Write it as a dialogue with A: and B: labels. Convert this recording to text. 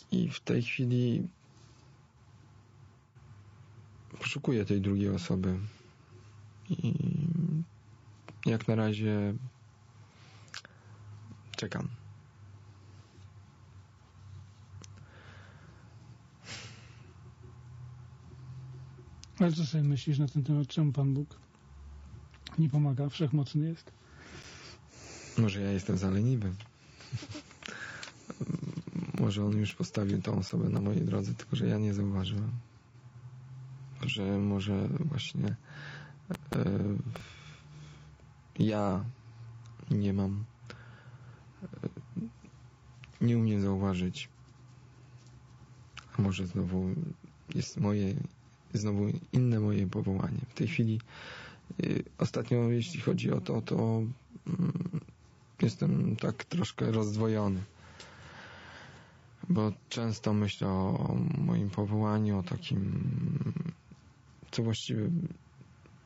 A: I w tej chwili poszukuję tej drugiej osoby. I jak na razie czekam.
B: Ale co sobie myślisz na ten temat? Czemu Pan Bóg nie pomaga? Wszechmocny jest.
A: Może ja jestem za leniwy. Może On już postawił tą osobę na mojej drodze, tylko że ja nie zauważyłem. Że może właśnie ja nie umiem zauważyć. A może znowu jest znowu inne moje powołanie. W tej chwili ostatnio, jeśli chodzi o to jestem tak troszkę rozdwojony. Bo często myślę o moim powołaniu, o takim, co właściwie